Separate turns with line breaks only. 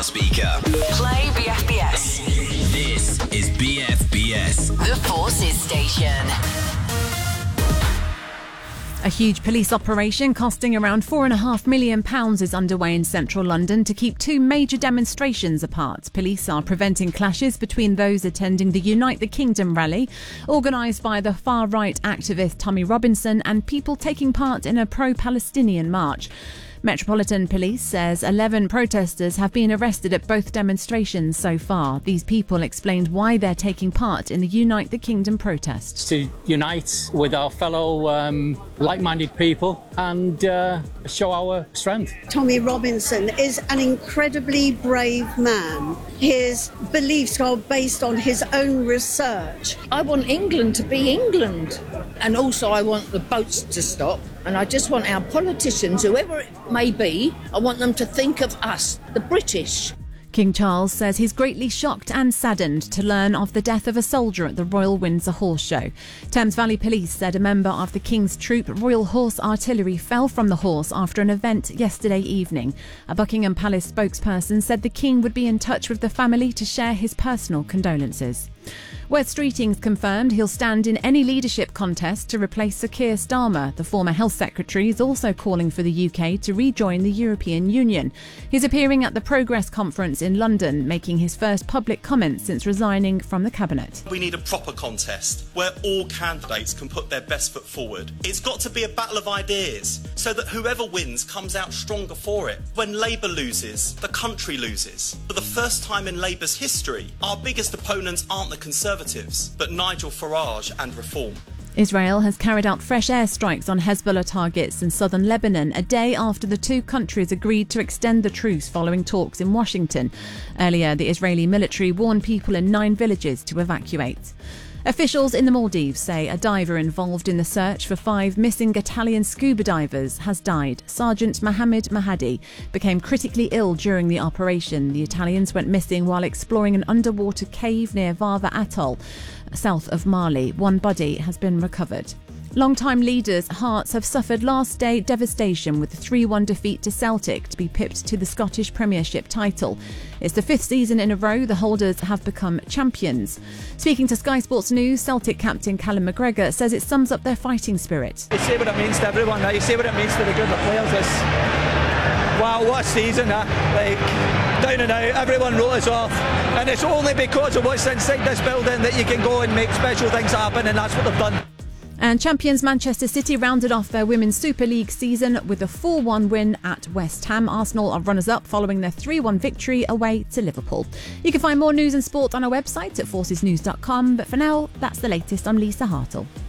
smart speaker.
Play BFBS.
This is BFBS.
The Forces Station.
A huge police operation costing around £4.5 million is underway in central London to keep two major demonstrations apart. Police are preventing clashes between those attending the Unite the Kingdom rally, organised by the far-right activist Tommy Robinson, and people taking part in a pro-Palestinian march. Metropolitan Police says 11 protesters have been arrested at both demonstrations so far. These people explained why they're taking part in the Unite the Kingdom protests.
To unite with our fellow like-minded people and show our strength.
Tommy Robinson is an incredibly brave man. His beliefs are based on his own research.
I want England to be England. And also I want the boats to stop. And I just want our politicians, whoever it may be, I want them to think of us, the British.
King Charles says he's greatly shocked and saddened to learn of the death of a soldier at the Royal Windsor Horse Show. Thames Valley Police said a member of the King's Troop Royal Horse Artillery fell from the horse after an event yesterday evening. A Buckingham Palace spokesperson said the King would be in touch with the family to share his personal condolences. Wes Streeting's confirmed he'll stand in any leadership contest to replace Sir Keir Starmer. The former Health Secretary is also calling for the UK to rejoin the European Union. He's appearing at the Progress Conference in London, making his first public comments since resigning from the Cabinet.
We need a proper contest where all candidates can put their best foot forward. It's got to be a battle of ideas so that whoever wins comes out stronger for it. When Labour loses, the country loses. For the first time in Labour's history, our biggest opponents aren't the Conservatives, but Nigel Farage and Reform.
Israel has carried out fresh airstrikes on Hezbollah targets in southern Lebanon, a day after the two countries agreed to extend the truce following talks in Washington. Earlier, the Israeli military warned people in 9 villages to evacuate. Officials in the Maldives say a diver involved in the search for 5 missing Italian scuba divers has died. Sergeant Mohammed Mahadi became critically ill during the operation. The Italians went missing while exploring an underwater cave near Vava Atoll, south of Mali. One body has been recovered. Long-time leaders Hearts have suffered last-day devastation with a 3-1 defeat to Celtic to be pipped to the Scottish Premiership title. It's the 5th season in a row the holders have become champions. Speaking to Sky Sports News, Celtic captain Callum McGregor says it sums up their fighting spirit.
You see what it means to everyone now. You see what it means to the group of players. Wow, what a season. Like, down and out, everyone wrote us off. And it's only because of what's inside this building that you can go and make special things happen, and that's what they've done.
And champions Manchester City rounded off their Women's Super League season with a 4-1 win at West Ham. Arsenal are runners-up following their 3-1 victory away to Liverpool. You can find more news and sport on our website at forcesnews.com. But for now, that's the latest. I'm Lisa Hartle.